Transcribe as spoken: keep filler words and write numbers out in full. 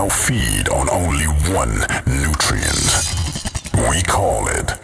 now feed on only one nutrient. We call it